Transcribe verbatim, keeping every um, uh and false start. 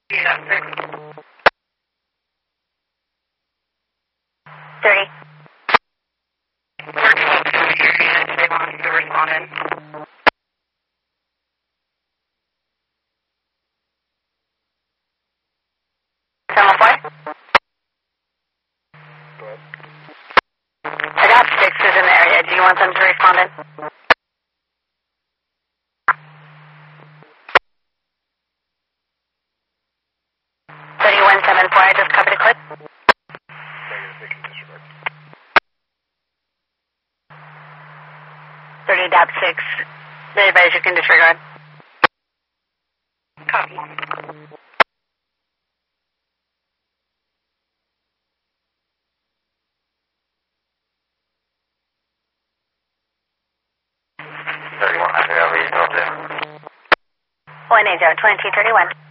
thirty. seven four. Adapt six is in the area. Do you want them to respond in? thirty-one seven four, I just covered a clip. thirty adapt six. The advisor can disregard. Copy. thirty-one, I think I'll be one eight zero, twenty-two thirty-one.